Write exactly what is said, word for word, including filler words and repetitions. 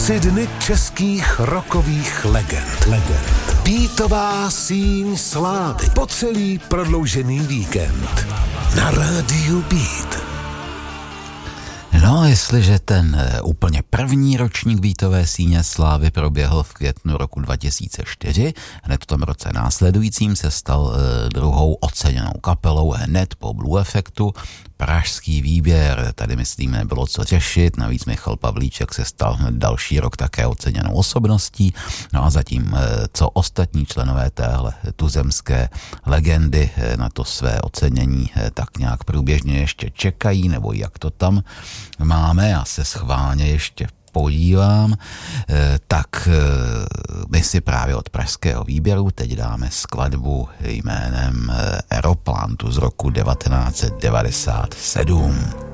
Tři dny českých rockových legend. legend. Beatová síň slávy. Po celý prodloužený víkend. Na rádiu Beat. No, jestliže ten úplně první ročník Beatové síně slávy proběhl v květnu roku dva tisíce čtyři, hned v tom roce následujícím se stal e, druhou oceněnou kapelou hned po Blue Effectu. Pražský výběr, tady myslím nebylo co řešit, navíc Michal Pavlíček se stal hned další rok také oceněnou osobností, no a zatím, co ostatní členové téhle tuzemské legendy na to své ocenění tak nějak průběžně ještě čekají, nebo jak to tam máme, já se schválně ještě podívám, tak my si právě od pražského výběru teď dáme skladbu jménem Aeroplan z roku devatenáct set devadesát sedm.